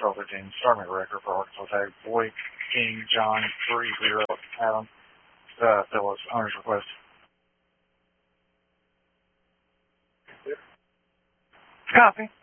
1213, Stormy Record for Arkansas Tag, Boy King John 30 Adam, Phyllis, owner's request. Copy.